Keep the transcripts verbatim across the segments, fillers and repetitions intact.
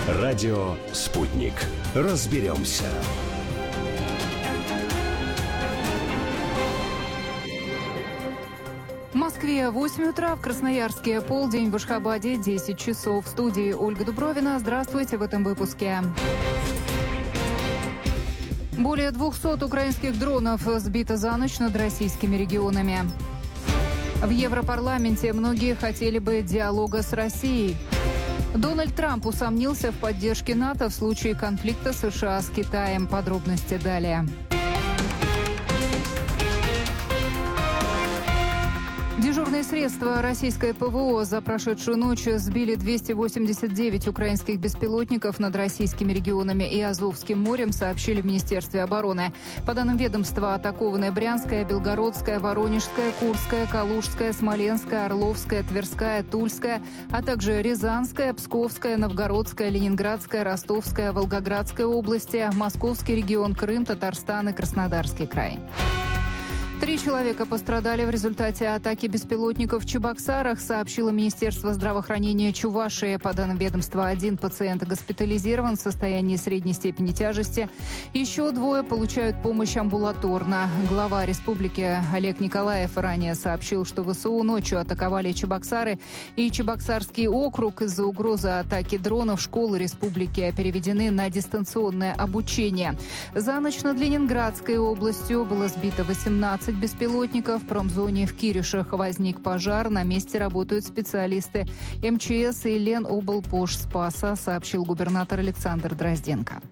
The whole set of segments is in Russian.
Радио «Спутник». Разберемся. В Москве восемь утра, в Красноярске полдень, в Ашхабаде десять часов. В студии Ольга Дубровина. Здравствуйте в этом выпуске. Более двухсот украинских дронов сбито за ночь над российскими регионами. В Европарламенте многие хотели бы диалога с Россией. Дональд Трамп усомнился в поддержке НАТО в случае конфликта США с Китаем. Подробности далее. Дежурные средства российской ПВО за прошедшую ночь сбили двести восемьдесят девять украинских беспилотников над российскими регионами и Азовским морем, сообщили в Министерстве обороны. По данным ведомства, атакованы Брянская, Белгородская, Воронежская, Курская, Калужская, Смоленская, Орловская, Тверская, Тульская, а также Рязанская, Псковская, Новгородская, Ленинградская, Ростовская, Волгоградская области, Московский регион, Крым, Татарстан и Краснодарский край. Три человека пострадали в результате атаки беспилотников в Чебоксарах, сообщило Министерство здравоохранения Чувашии. По данным ведомства, один пациент госпитализирован в состоянии средней степени тяжести. Еще двое получают помощь амбулаторно. Глава республики Олег Николаев ранее сообщил, что ВСУ ночью атаковали Чебоксары и Чебоксарский округ. Из-за угрозы атаки дронов школы республики переведены на дистанционное обучение. За ночь над Ленинградской областью было сбито восемнадцать беспилотников. В промзоне в Киришах возник пожар. На месте работают специалисты МЧС и Леноблпошспаса, сообщил губернатор Александр Дрозденко.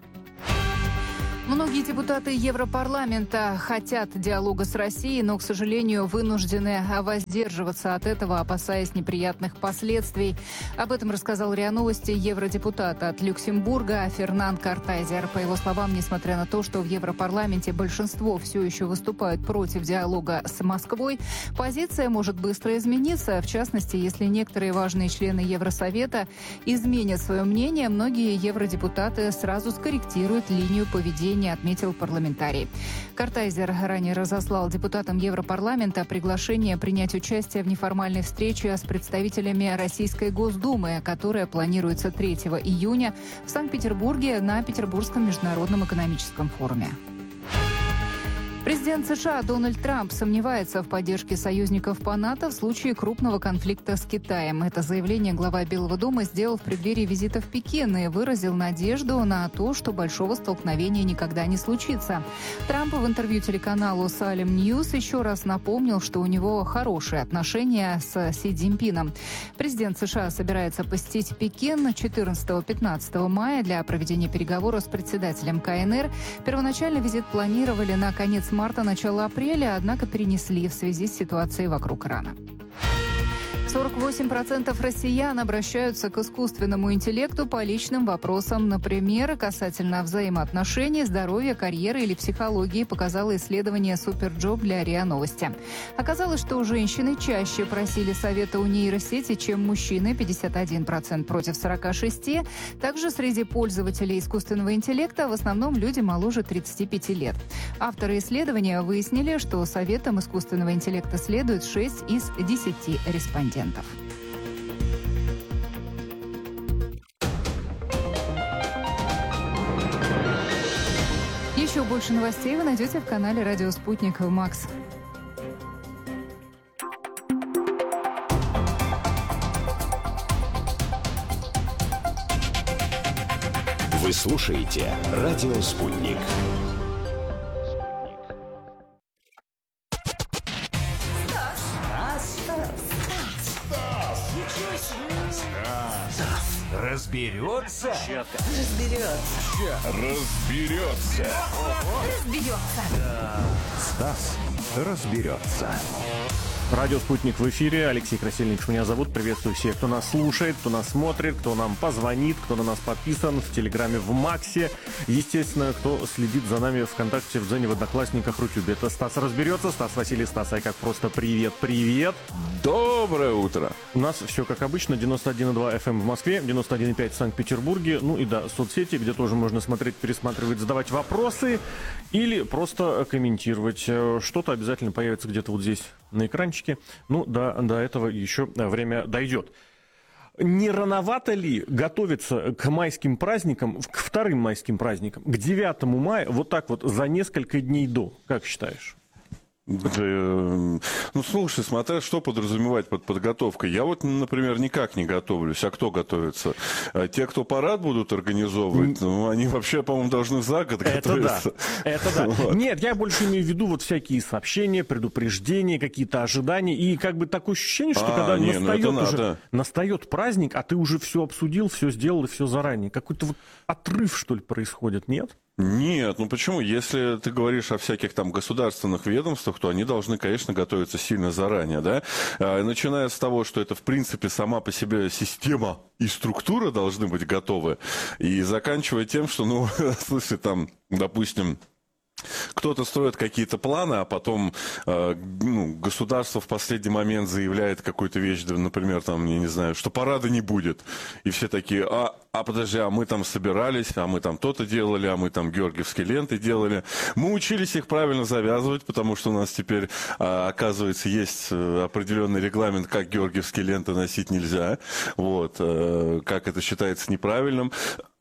Многие депутаты Европарламента хотят диалога с Россией, но, к сожалению, вынуждены воздерживаться от этого, опасаясь неприятных последствий. Об этом рассказал РИА Новости евродепутат от Люксембурга Фернан Картайзер. По его словам, несмотря на то, что в Европарламенте большинство все еще выступают против диалога с Москвой, позиция может быстро измениться. В частности, если некоторые важные члены Евросовета изменят свое мнение, многие евродепутаты сразу скорректируют линию поведения, отметил парламентарий. Картайзер ранее разослал депутатам Европарламента приглашение принять участие в неформальной встрече с представителями Российской Госдумы, которая планируется третьего июня в Санкт-Петербурге на Петербургском международном экономическом форуме. Президент США Дональд Трамп сомневается в поддержке союзников по НАТО в случае крупного конфликта с Китаем. Это заявление глава Белого дома сделал в преддверии визита в Пекин и выразил надежду на то, что большого столкновения никогда не случится. Трамп в интервью телеканалу Салем Ньюс еще раз напомнил, что у него хорошие отношения с Си Цзиньпином. Президент США собирается посетить Пекин четырнадцатого-пятнадцатого мая для проведения переговоров с председателем ка эн эр. Первоначально визит планировали на конец марта, начало апреля, однако перенесли в связи с ситуацией вокруг Ирана. сорок восемь процентов россиян обращаются к искусственному интеллекту по личным вопросам. Например, касательно взаимоотношений, здоровья, карьеры или психологии, показало исследование «Суперджоп» для РИА Новости. Оказалось, что женщины чаще просили совета у нейросети, чем мужчины, пятьдесят один процент против сорок шесть процентов. Также среди пользователей искусственного интеллекта в основном люди моложе тридцати пяти лет. Авторы исследования выяснили, что советам искусственного интеллекта следует шесть из десяти респондентов. Еще больше новостей вы найдете в канале «Радио Спутник» в Макс. Вы слушаете «Радио Спутник». Разберется? Разберется. Разберется. Разберется. Стас разберется. Радио «Спутник» в эфире. Алексей Красильников меня зовут. Приветствую всех, кто нас слушает, кто нас смотрит, кто нам позвонит, кто на нас подписан в Телеграме, в Максе. Естественно, кто следит за нами ВКонтакте, в Зоне, в Одноклассниках, Рутюбе. Это Стас разберется. Стас Василий, Стас Айкак. Просто привет, привет. Доброе утро. У нас все как обычно. девяносто один и два эф эм в Москве, девяносто один и пять в Санкт-Петербурге. Ну и да, соцсети, где тоже можно смотреть, пересматривать, задавать вопросы или просто комментировать. Что-то обязательно появится где-то вот здесь на экранчике. Ну, до, до этого еще время дойдет. не рановато ли готовиться к майским праздникам, к вторым майским праздникам, к девятому мая, вот так вот за несколько дней до? Как считаешь? Да, ну, слушай, смотря что подразумевать под подготовкой. Я вот, например, никак не готовлюсь. А кто готовится? Те, кто парад будут организовывать, ну, они вообще, по-моему, должны за год Это готовиться. да, это да. Вот. Нет, я больше имею в виду вот всякие сообщения, предупреждения, какие-то ожидания. И как бы такое ощущение, что А, когда не, ну настает, это уже, надо. настает праздник, а ты уже все обсудил, все сделал и все заранее. Какой-то вот отрыв, что ли, происходит, нет? Нет, ну почему? Если ты говоришь о всяких там государственных ведомствах, то они должны, конечно, готовиться сильно заранее, да? А, начиная с того, что это, в принципе, сама по себе система и структура должны быть готовы, и заканчивая тем, что, ну, слушай, там, допустим, кто-то строит какие-то планы, а потом э, ну, государство в последний момент заявляет какую-то вещь, например, там, я не знаю, что парада не будет. И все такие, а, а подожди, а мы там собирались, а мы там то-то делали, а мы там георгиевские ленты делали. Мы учились их правильно завязывать, потому что у нас теперь, э, оказывается, есть определенный регламент, как георгиевские ленты носить нельзя. Вот, э, как это считается неправильным.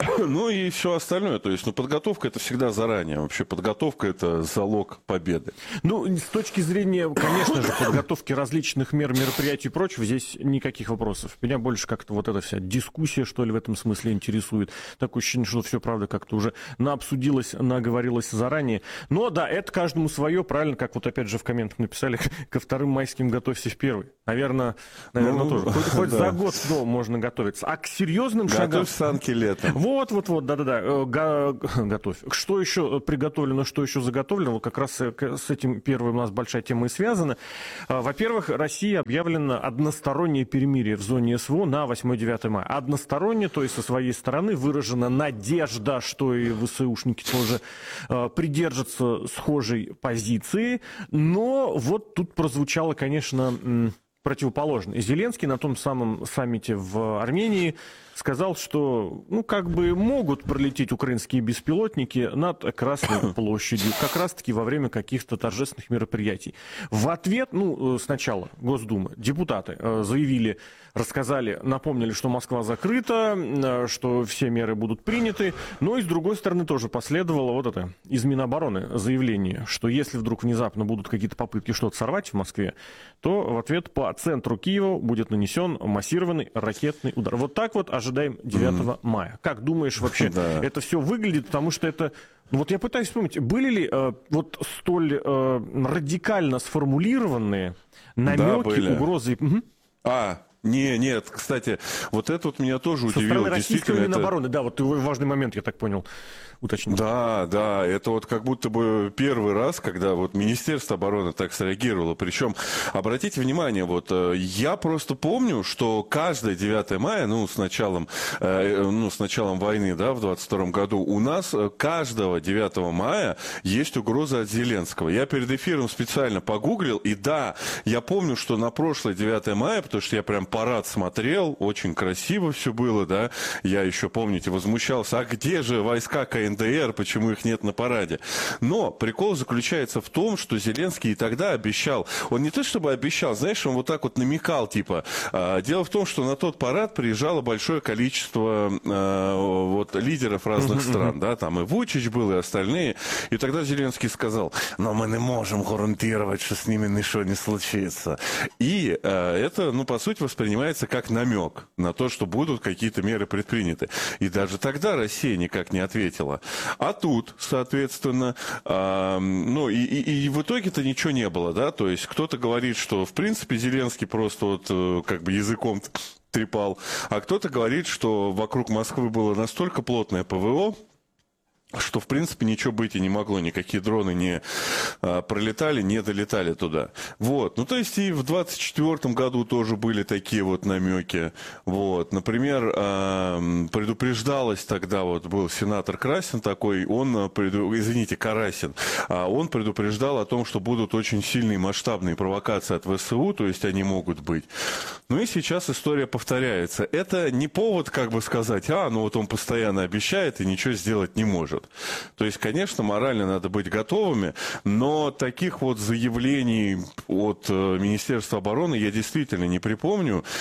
Ну и все остальное. То есть, ну, подготовка это всегда заранее. Вообще подготовка это залог победы. Ну, с точки зрения, конечно же, подготовки различных мер, мероприятий и прочего, здесь никаких вопросов. Меня больше как-то вот эта вся дискуссия, что ли, в этом смысле интересует. Такое ощущение, что все, правда, как-то уже наобсудилось, наговорилось заранее. Но да, это каждому свое, правильно, как вот опять же в комментах написали, ко вторым майским готовься в первый. Наверное, наверное ну, тоже. Хоть, хоть да. За год до можно готовиться. А к серьезным шагам... Готовь санки летом. Вот, вот, вот, да-да-да, готовь. Что еще приготовлено, что еще заготовлено? Вот как раз с этим первым у нас большая тема и связана. Во-первых, Россия объявлена одностороннее перемирие в зоне СВО на восьмое-девятое мая. Одностороннее, то есть со своей стороны выражена надежда, что и ВСУшники тоже придержатся схожей позиции. Но вот тут прозвучало, конечно, противоположно. Зеленский на том самом саммите в Армении сказал, что, ну, как бы могут пролететь украинские беспилотники над Красной площадью, как раз-таки во время каких-то торжественных мероприятий. В ответ, ну, сначала Госдума, депутаты заявили, рассказали, напомнили, что Москва закрыта, что все меры будут приняты, но и с другой стороны тоже последовало вот это из Минобороны заявление, что если вдруг внезапно будут какие-то попытки что-то сорвать в Москве, то в ответ по центру Киева будет нанесен массированный ракетный удар. Вот так вот ожидаем девятого mm-hmm. мая. Как думаешь, вообще да. это все выглядит? Потому что это... Ну, вот я пытаюсь вспомнить, были ли э, вот столь э, радикально сформулированные намеки, да, угрозы? Угу. А, не, нет, кстати, вот это вот меня тоже Со удивило. Со стороны российской Минобороны, это... да, вот важный момент, я так понял. Уточнить. Да, да, это вот как будто бы первый раз, когда вот Министерство обороны так среагировало. Причем, обратите внимание, вот я просто помню, что каждое девятое мая, ну, с началом, э, ну, с началом войны, да, в двадцать втором году, у нас каждого девятого мая есть угроза от Зеленского. Я перед эфиром специально погуглил, и да, я помню, что на прошлое девятое мая, потому что я прям парад смотрел, очень красиво все было, да, я еще, помните, возмущался, а где же войска КНДР? эн дэ эр, почему их нет на параде. Но прикол заключается в том, что Зеленский и тогда обещал, он не то чтобы обещал, знаешь, он вот так вот намекал, типа, а, дело в том, что на тот парад приезжало большое количество а, вот лидеров разных стран, да, там и Вучич был, и остальные, и тогда Зеленский сказал, но мы не можем гарантировать, что с ними ничего не случится. И а, это, ну, по сути, воспринимается как намек на то, что будут какие-то меры предприняты. И даже тогда Россия никак не ответила. А тут, соответственно, э, ну и, и, и в итоге-то ничего не было, да, то есть кто-то говорит, что в принципе Зеленский просто вот э, как бы языком трепал, а кто-то говорит, что вокруг Москвы было настолько плотное ПВО, что, в принципе, ничего быть и не могло, никакие дроны не а, пролетали, не долетали туда. Вот, ну, то есть и в двадцать четвёртом году тоже были такие вот намеки. Вот, например, а, предупреждалось тогда, вот был сенатор Красин такой, он, преду... извините, Карасин, а, он предупреждал о том, что будут очень сильные масштабные провокации от ВСУ, то есть они могут быть. Ну и сейчас история повторяется. Это не повод, как бы сказать, а, ну вот он постоянно обещает и ничего сделать не может. То есть, конечно, морально надо быть готовыми, но таких вот заявлений от Министерства обороны я действительно не припомню.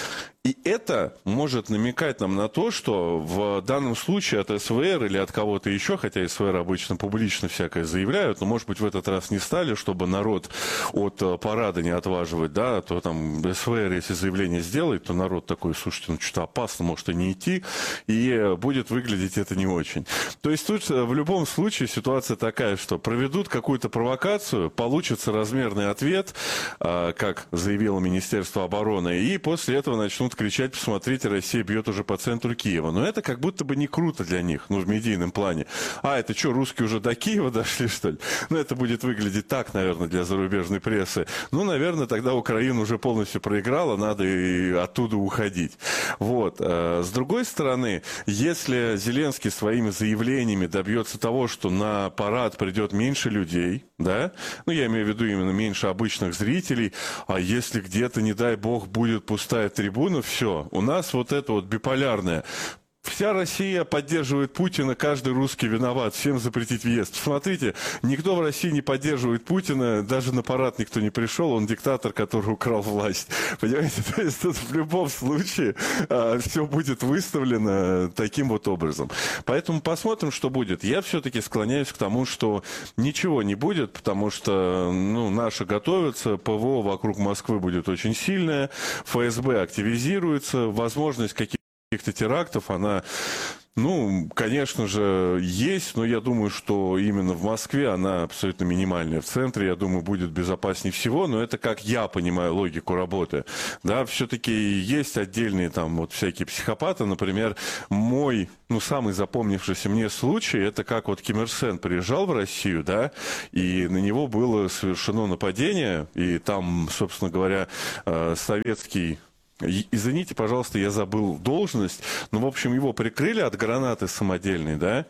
И это может намекать нам на то, что в данном случае от СВР или от кого-то еще, хотя СВР обычно публично всякое заявляют, но, может быть, в этот раз не стали, чтобы народ от парада не отваживать, да, то там СВР, если заявление сделает, то народ такой, слушайте, ну что-то опасно, может и не идти, и будет выглядеть это не очень. То есть тут в любом случае ситуация такая, что проведут какую-то провокацию, получится размерный ответ, как заявило Министерство обороны, и после этого начнут кричать: посмотрите, Россия бьет уже по центру Киева. Но это как будто бы не круто для них, ну, в медийном плане. А, это что, русские уже до Киева дошли, что ли? Ну, это будет выглядеть так, наверное, для зарубежной прессы. Ну, наверное, тогда Украина уже полностью проиграла, надо и оттуда уходить. Вот. С другой стороны, если Зеленский своими заявлениями добьется того, что на парад придет меньше людей, да, ну, я имею в виду именно меньше обычных зрителей, а если где-то, не дай бог, будет пустая трибуна, все, у нас вот это вот биполярное. Вся Россия поддерживает Путина, каждый русский виноват, всем запретить въезд. Смотрите, никто в России не поддерживает Путина, даже на парад никто не пришел, он диктатор, который украл власть. Понимаете, то есть тут в любом случае а, все будет выставлено таким вот образом. Поэтому посмотрим, что будет. Я все-таки склоняюсь к тому, что ничего не будет, потому что ну, наши готовятся, ПВО вокруг Москвы будет очень сильное, ФСБ активизируется, возможность каких каких-то терактов, она, ну, конечно же, есть, но я думаю, что именно в Москве она абсолютно минимальная. В центре, я думаю, будет безопаснее всего, но это как я понимаю логику работы. Да, все-таки есть отдельные там вот всякие психопаты, например, мой, ну, самый запомнившийся мне случай, это как вот Ким Ир Сен приезжал в Россию, да, и на него было совершено нападение, и там, собственно говоря, советский... Извините, пожалуйста, я забыл должность, но, в общем, его прикрыли от гранаты самодельной, да,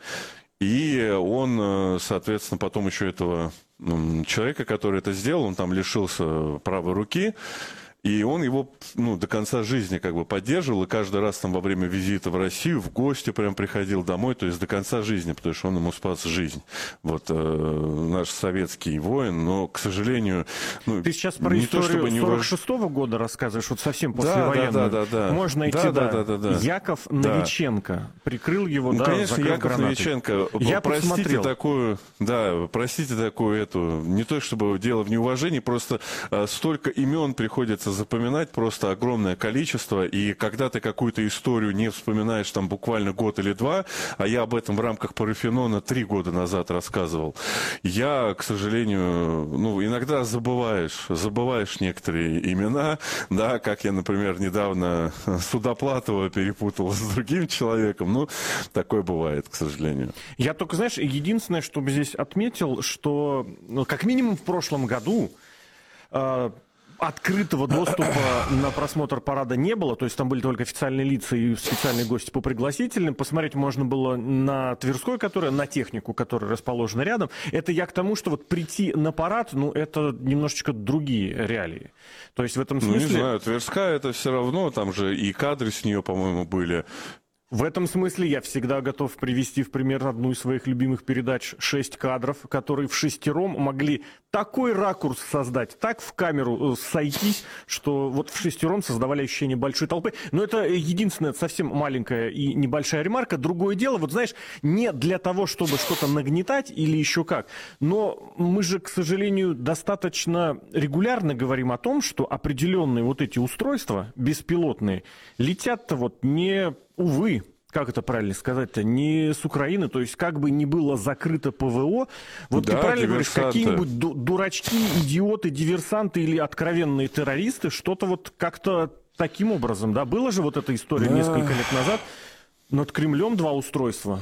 и он, соответственно, потом еще этого человека, который это сделал, он там лишился правой руки, и он его, ну, до конца жизни как бы поддерживал, и каждый раз там во время визита в Россию в гости прям приходил домой, то есть до конца жизни, потому что он ему спас жизнь. Вот э, наш советский воин, но, к сожалению... Ну, ты сейчас про историю сорок шестого года рассказываешь, вот совсем послевоенную. Да, да, да, да. Можно идти, да. да, да, да, да. Яков да. Новиченко прикрыл его, ну, да, конечно, Яков гранатой. Новиченко. Я простите посмотрел. такую, да, простите такую эту, не то чтобы дело в неуважении, просто а, столько имен приходится запоминать, просто огромное количество, и когда ты какую-то историю не вспоминаешь там буквально год или два, а я об этом в рамках Парфенона три года назад рассказывал, я, к сожалению, ну, иногда забываешь, забываешь некоторые имена, да, как я, например, недавно Судоплатова перепутал с другим человеком, ну, такое бывает, к сожалению. Я только, знаешь, единственное, чтобы здесь отметил, что, ну, как минимум в прошлом году э, открытого доступа на просмотр парада не было, то есть там были только официальные лица и специальные гости по пригласительным. Посмотреть можно было на Тверской, которая, на технику, которая расположена рядом. Это я к тому, что вот прийти на парад, ну, это немножечко другие реалии. То есть в этом смысле... Ну, не знаю, Тверская это все равно, там же и кадры с нее, по-моему, были. В этом смысле я всегда готов привести в пример одну из своих любимых передач «Шесть кадров», которые в шестером могли такой ракурс создать, так в камеру сойтись, что вот в шестером создавали ощущение большой толпы. Но это единственная совсем маленькая и небольшая ремарка. Другое дело, вот знаешь, не для того, чтобы что-то нагнетать или еще как, но мы же, к сожалению, достаточно регулярно говорим о том, что определенные вот эти устройства беспилотные летят-то вот не... Увы, как это правильно сказать-то, не с Украины, то есть как бы ни было закрыто ПВО, вот да, ты правильно говоришь, какие-нибудь ду- дурачки, идиоты, диверсанты или откровенные террористы, что-то вот как-то таким образом, да, была же вот эта история да. несколько лет назад, над Кремлем два устройства.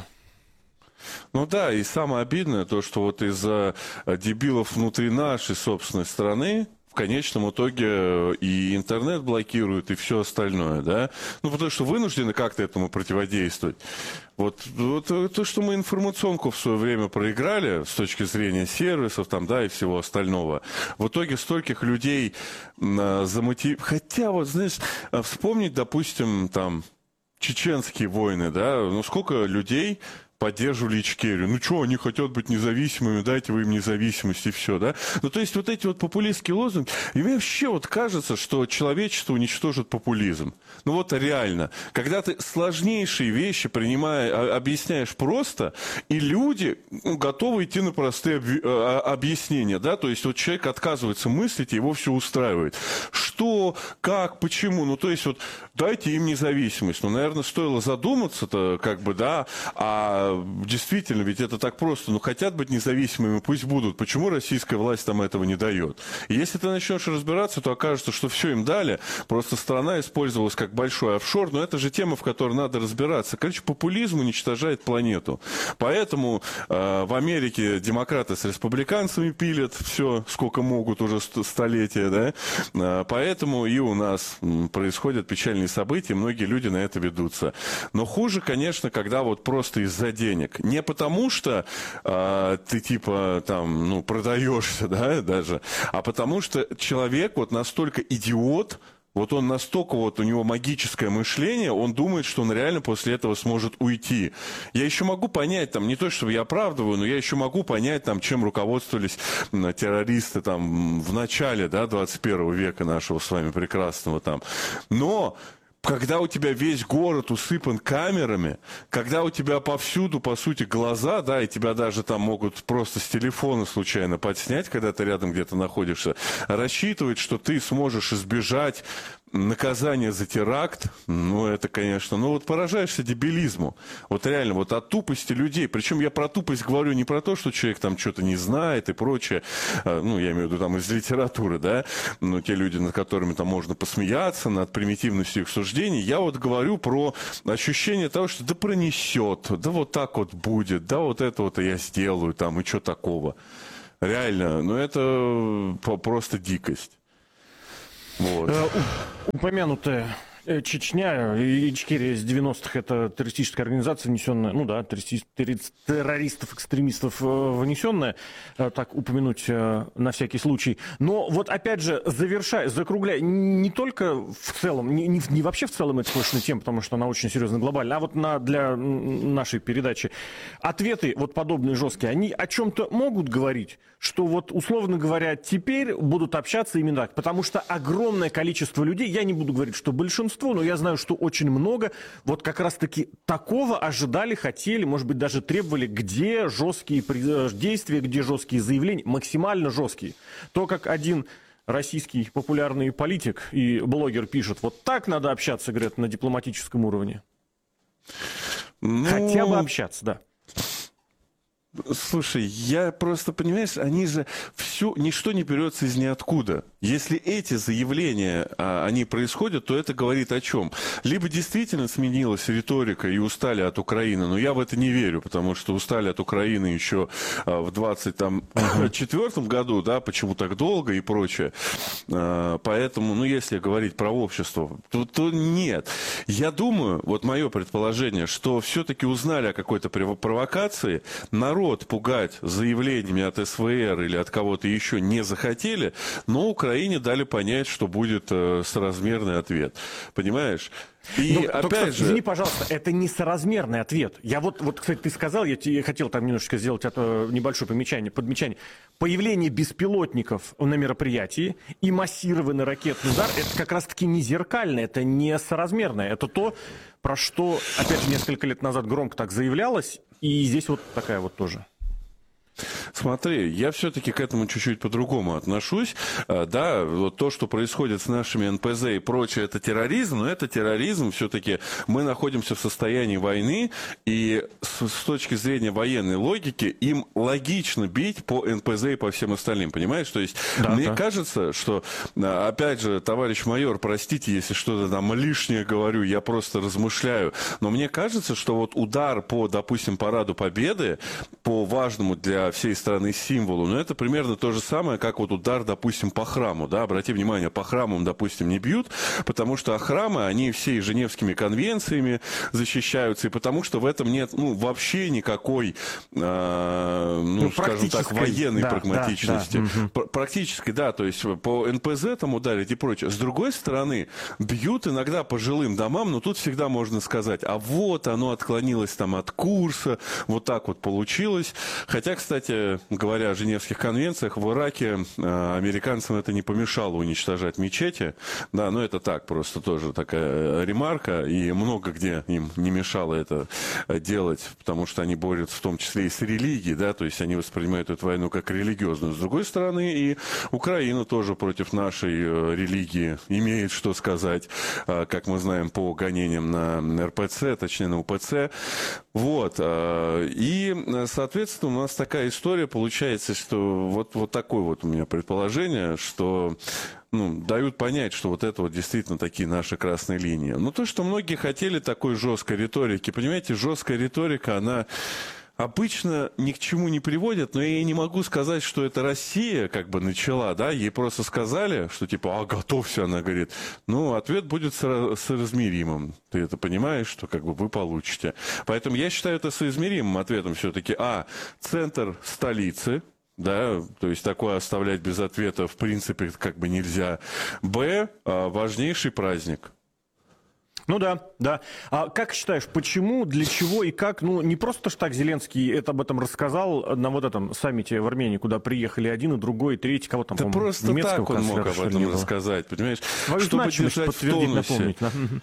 Ну да, и самое обидное то, что вот из-за дебилов внутри нашей собственной страны, в конечном итоге и интернет блокируют, и все остальное, да? Ну, потому что вынуждены как-то этому противодействовать. Вот, вот то, что мы информационку в свое время проиграли с точки зрения сервисов, там, да, и всего остального, в итоге стольких людей а, замотив... Хотя, вот, знаешь, вспомнить, допустим, там, чеченские войны, да, ну, сколько людей поддерживали Ичкерию. Ну что, они хотят быть независимыми, дайте вы им независимость и все, да? Ну то есть вот эти вот популистские лозунги, и мне вообще вот кажется, что человечество уничтожит популизм. Ну вот реально, когда ты сложнейшие вещи принимаешь, объясняешь просто, и люди ну, готовы идти на простые объяснения, да, то есть вот человек отказывается мыслить, и его все устраивает. Что, как, почему, ну то есть вот дайте им независимость. Ну, наверное, стоило задуматься-то, как бы, да, а действительно, ведь это так просто, ну хотят быть независимыми, пусть будут. Почему российская власть там этого не дает? И если ты начнешь разбираться, то окажется, что все им дали, просто страна использовалась как большой офшор, но это же тема, в которой надо разбираться. Короче, популизм уничтожает планету. Поэтому э, в Америке демократы с республиканцами пилят все, сколько могут уже столетия, да, э, поэтому и у нас происходят печальные события, многие люди на это ведутся. Но хуже, конечно, когда вот просто из-за денег. Не потому что э, ты типа там, ну, продаешься, да, даже, а потому что человек вот настолько идиот, вот он настолько, вот у него магическое мышление, он думает, что он реально после этого сможет уйти. Я еще могу понять, там, не то, чтобы я оправдываю, но я еще могу понять, там, чем руководствовались террористы там, в начале, да, двадцать первого века нашего с вами прекрасного там. Но когда у тебя весь город усыпан камерами, когда у тебя повсюду, по сути, глаза, да, и тебя даже там могут просто с телефона случайно подснять, когда ты рядом где-то находишься, рассчитывать, что ты сможешь избежать наказание за теракт, ну, это, конечно, ну, вот поражаешься дебилизму. Вот реально, вот от тупости людей. Причем я про тупость говорю не про то, что человек там что-то не знает и прочее. Ну, я имею в виду там из литературы, да, ну, те люди, над которыми там можно посмеяться, над примитивностью их суждений. Я вот говорю про ощущение того, что да пронесет, да вот так вот будет, да вот это вот я сделаю там, и что такого. Реально, ну, это просто дикость. Вот. Упомянутая Чечня и Ичкерия с девяностых — это террористическая организация, внесенная, ну да, террористов, экстремистов внесенная, так упомянуть на всякий случай. Но вот опять же, завершая, закругляя, не только в целом, не, не, не вообще в целом это сложная тема, потому что она очень серьезно глобальна, а вот на, для нашей передачи ответы вот подобные жесткие, они о чем-то могут говорить, что вот, условно говоря, теперь будут общаться именно так, потому что огромное количество людей, я не буду говорить, что большинство, но я знаю, что очень много вот как раз-таки такого ожидали, хотели, может быть, даже требовали, где жесткие действия, где жесткие заявления, максимально жесткие. То, как один российский популярный политик и блогер пишет, вот так надо общаться, говорят, на дипломатическом уровне. Ну... Хотя бы общаться, да. Слушай, я просто, понимаешь, они же все, ничто не берется из ниоткуда. Если эти заявления, а, они происходят, то это говорит о чем? Либо действительно сменилась риторика и устали от Украины, но я в это не верю, потому что устали от Украины еще а, в двадцать четвёртом году, да, почему так долго и прочее. А, поэтому, ну, если говорить про общество, то, то нет. Я думаю, вот мое предположение, что все-таки узнали о какой-то провокации, народ пугать заявлениями от эс вэ эр или от кого-то еще не захотели, но Украине дали понять, что будет э, соразмерный ответ. Понимаешь? И ну, опять только, же... Извини, пожалуйста, это не соразмерный ответ. Я вот, вот, кстати, ты сказал, я, я хотел там немножечко сделать это небольшое помечание, подмечание. Появление беспилотников на мероприятии и массированный ракетный удар, это как раз-таки не зеркальное, это не соразмерное. Это то, про что, опять же, несколько лет назад громко так заявлялось, и здесь вот такая вот тоже. Смотри, я все-таки к этому чуть-чуть по-другому отношусь. Да, вот то, что происходит с нашими эн пэ зэ и прочее, это терроризм, но это терроризм, все-таки мы находимся в состоянии войны, и с, с точки зрения военной логики им логично бить по эн пэ зэ и по всем остальным, понимаешь? То есть да, мне да. кажется, что, опять же, товарищ майор, простите, если что-то там лишнее говорю, я просто размышляю, но мне кажется, что вот удар по, допустим, Параду Победы, по важному для всей страны стороны, символу, но это примерно то же самое, как вот удар, допустим, по храму, да, обрати внимание, по храмам, допустим, не бьют, потому что храмы, они все Женевскими конвенциями защищаются, и потому что в этом нет, ну, вообще никакой, э, ну, ну скажем так, военной да, прагматичности. Да, да. Практически, да, то есть по эн пэ зэ там ударить и прочее. С другой стороны, бьют иногда по жилым домам, но тут всегда можно сказать, а вот оно отклонилось там от курса, вот так вот получилось. Хотя, кстати, говоря о Женевских конвенциях, в Ираке э, американцам это не помешало уничтожать мечети, да, но это так, просто тоже такая ремарка, и много где им не мешало это делать, потому что они борются в том числе и с религией, да, то есть они воспринимают эту войну как религиозную. С другой стороны, и Украина тоже против нашей религии имеет что сказать, как мы знаем по гонениям на эр пэ цэ, точнее на у пэ цэ. Вот. И, соответственно, у нас такая история получается, что вот, вот такое вот у меня предположение, что ну, дают понять, что вот это вот действительно такие наши красные линии. Но то, что многие хотели такой жесткой риторики, понимаете, жесткая риторика, она обычно ни к чему не приводит, но я не могу сказать, что это Россия как бы начала, да, ей просто сказали, что типа, а, готовься, она говорит, ну, ответ будет соразмеримым, ты это понимаешь, что как бы вы получите. Поэтому я считаю это соизмеримым ответом все-таки, а, центр столицы, да, то есть такое оставлять без ответа в принципе как бы нельзя, б, важнейший праздник. Ну да, да. А как считаешь, почему, для чего и как? Ну, не просто ж так Зеленский это об этом рассказал на вот этом саммите в Армении, куда приехали один, и другой, и третий, кого там, да просто так он мог об этом рассказать, понимаешь? Свою чтобы держать в тонусе.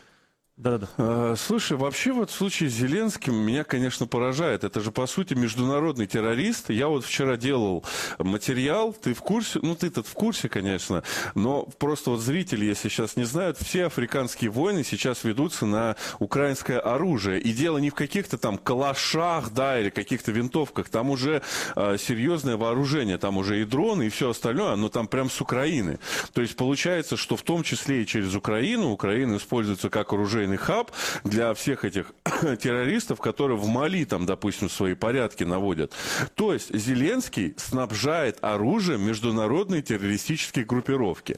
Да-да-да. Слушай, вообще вот в случае с Зеленским меня, конечно, поражает. Это же, по сути, международный террорист. Я вот вчера делал материал, ты в курсе? Ну, ты-то в курсе, конечно, но просто вот зрители, если сейчас не знают, все африканские войны сейчас ведутся на украинское оружие. И дело не в каких-то там калашах, да, или каких-то винтовках. Там уже э, серьезное вооружение. Там уже и дроны, и все остальное, оно там прям с Украины. То есть получается, что в том числе и через Украину, Украина используется как оружие хаб для всех этих террористов, которые в Мали, там, допустим, свои порядки наводят. То есть Зеленский снабжает оружием международные террористические группировки.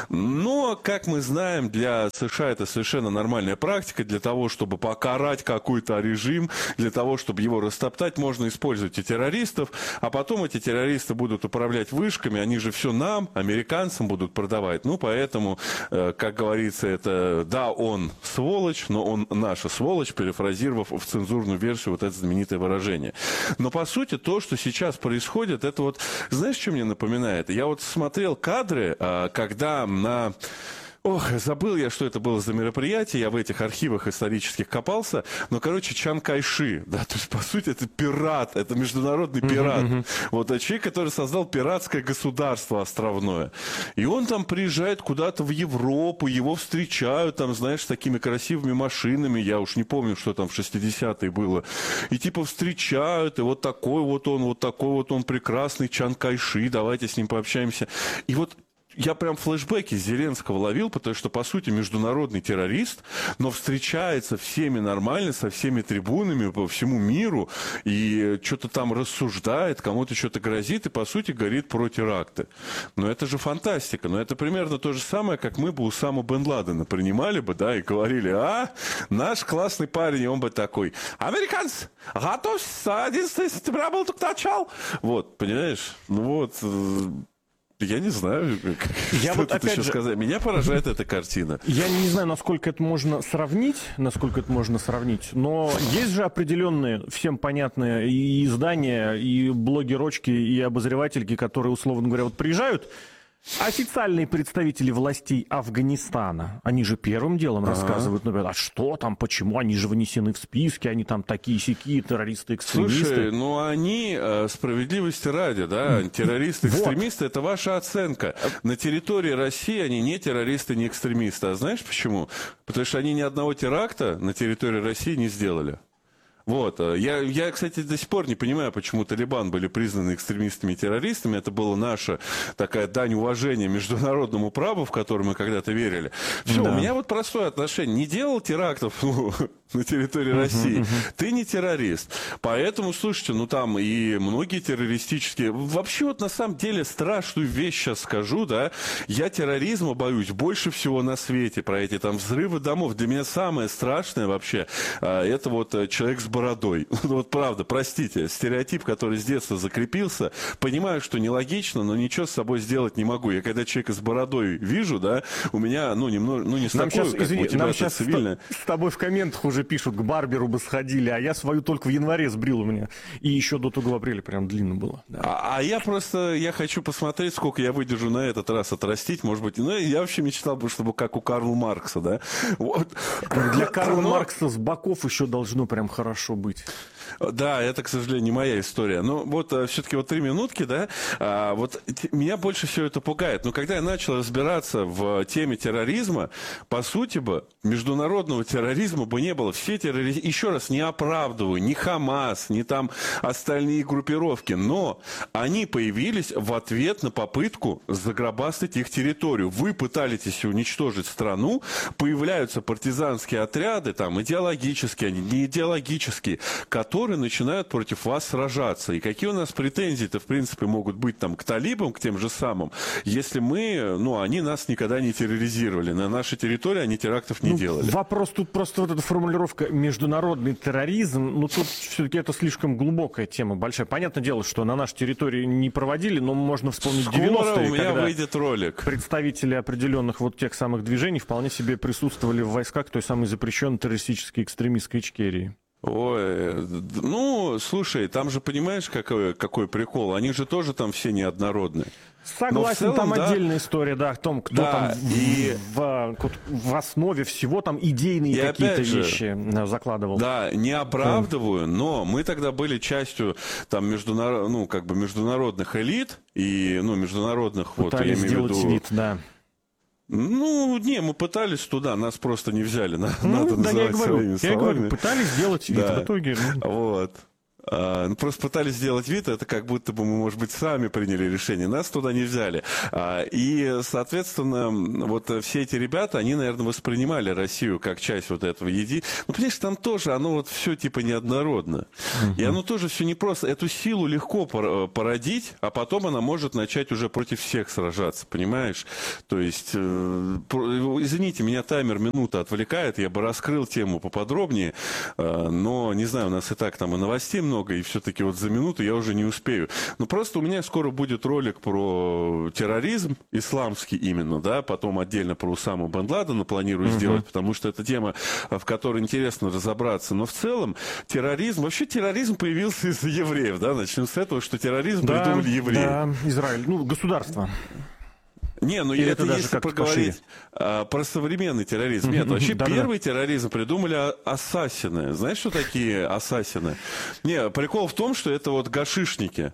Но, как мы знаем, для США это совершенно нормальная практика. Для того, чтобы покарать какой-то режим, для того, чтобы его растоптать, можно использовать и террористов, а потом эти террористы будут управлять вышками, они же все нам, американцам, будут продавать. Ну, поэтому, как говорится, это да, он сволочь, но он наша сволочь, перефразировав в цензурную версию вот это знаменитое выражение. Но, по сути, то, что сейчас происходит, это вот, знаешь, что мне напоминает? Я вот смотрел кадры, когда на... Ох, забыл я, что это было за мероприятие, я в этих архивах исторических копался, но, короче, Чан Кайши, да, то есть, по сути, это пират, это международный пират, uh-huh, uh-huh. Вот, а человек, который создал пиратское государство островное, и он там приезжает куда-то в Европу, его встречают, там, знаешь, с такими красивыми машинами, я уж не помню, что там в шестидесятые было, и типа встречают, и вот такой вот он, вот такой вот он прекрасный Чан Кайши, давайте с ним пообщаемся, и вот я прям флешбеки Зеленского ловил, потому что, по сути, международный террорист, но встречается всеми нормально, со всеми трибунами по всему миру, и что-то там рассуждает, кому-то что-то грозит, и, по сути, говорит про теракты. Но это же фантастика. Но это примерно то же самое, как мы бы Усаму бен Ладена принимали бы, да, и говорили, а, наш классный парень, и он бы такой, американцы, готовься, одиннадцатого сентября был только начал. Вот, понимаешь? Ну вот... Я не знаю, я что вот тут еще же, сказать. Меня поражает эта картина. Я не знаю, насколько это можно сравнить, насколько это можно сравнить, но есть же определенные, всем понятные и издания, и блогерочки, и обозревательки, которые, условно говоря, вот приезжают. Официальные представители властей Афганистана, они же первым делом А-а-а. рассказывают, например, а что там, почему, они же внесены в списки, они там такие-сякие, террористы-экстремисты. Слушай, ну они, справедливости ради, да, террористы-экстремисты, вот. Это ваша оценка. На территории России они не террористы, не экстремисты. А знаешь почему? Потому что они ни одного теракта на территории России не сделали. Вот. Я, я, кстати, до сих пор не понимаю, почему Талибан были признаны экстремистами и террористами. Это была наша такая дань уважения международному праву, в который мы когда-то верили. Все, да. У меня вот простое отношение. Не делал терактов, ну, на территории uh-huh, России, uh-huh. ты не террорист. Поэтому, слушайте, ну там и многие террористические... Вообще вот на самом деле страшную вещь сейчас скажу, да, я терроризма боюсь больше всего на свете, про эти там взрывы домов. Для меня самое страшное вообще, это вот человек с бородой. Вот правда, простите, стереотип, который с детства закрепился, понимаю, что нелогично, но ничего с собой сделать не могу. Я когда человека с бородой вижу, да, у меня, ну, немного, ну, не с нам такой, сейчас, как извини, у тебя, нам это сейчас цивильное. С, с тобой в комментах уже пишут, к барберу бы сходили, а я свою только в январе сбрил у меня. И еще до того апреля прям длинно было. Да. А, а я просто, я хочу посмотреть, сколько я выдержу на этот раз отрастить, может быть. Ну, я вообще мечтал бы, чтобы как у Карла Маркса, да. Вот. Для Карла Но... Маркса с боков еще должно прям хорошо быть. Да, это, к сожалению, не моя история. Но вот все-таки вот три минутки, да, а, вот меня больше всего это пугает. Но когда я начал разбираться в теме терроризма, по сути бы, международного терроризма бы не было. Все террористы, еще раз, не оправдываю, ни Хамас, ни там остальные группировки, но они появились в ответ на попытку заграбастать их территорию. Вы пытаетесь уничтожить страну, появляются партизанские отряды, там, идеологические, они не идеологические, которые начинают против вас сражаться. И какие у нас претензии-то, в принципе, могут быть там к талибам, к тем же самым, если мы, ну, они нас никогда не терроризировали. На нашей территории они терактов не ну, делали. Вопрос тут просто вот эта формулировка «международный терроризм», ну, тут все-таки это слишком глубокая тема, большая. Понятное дело, что на нашей территории не проводили, но можно вспомнить девяностые, у меня когда выйдет ролик. Представители определенных вот тех самых движений вполне себе присутствовали в войсках той самой запрещенной террористической экстремистской Ичкерии. Ой, ну, слушай, там же, понимаешь, какой, какой прикол? Они же тоже там все неоднородные. Согласен, целом, там да, отдельная история, да, о том, кто да, там и... в, в, в основе всего там идейные и какие-то же, вещи закладывал. Да, не оправдываю, но мы тогда были частью там международ, ну, как бы международных элит и, ну, международных, пытались вот, я имею в виду... вид, да. Ну, не, мы пытались туда, нас просто не взяли. Надо ну, да, я говорю, я говорю, пытались сделать вид, да. в итоге... Ну... Вот. А, ну, просто пытались сделать вид, это как будто бы мы, может быть, сами приняли решение. Нас туда не взяли. А, и, соответственно, вот все эти ребята, они, наверное, воспринимали Россию как часть вот этого еди. Ну, понимаешь, там тоже оно вот все типа неоднородно. Uh-huh. И оно тоже все непросто. Эту силу легко породить, а потом она может начать уже против всех сражаться, понимаешь? То есть, э, извините, меня таймер минута отвлекает, я бы раскрыл тему поподробнее, э, но, не знаю, у нас и так там и новостей много, и все-таки вот за минуту я уже не успею. Но просто у меня скоро будет ролик про терроризм, исламский именно, да, потом отдельно про Усаму бен Ладена планирую uh-huh. сделать, потому что это тема, в которой интересно разобраться. Но в целом терроризм, вообще терроризм появился из евреев, да, начнем с этого, что терроризм да, придумали евреи. Да, Израиль, ну, государство. Не, ну Или это, это если поговорить а, про современный терроризм. Нет, вообще да, первый да. терроризм придумали ассасины. Знаешь, что такие ассасины? Не, прикол в том, что это вот гашишники.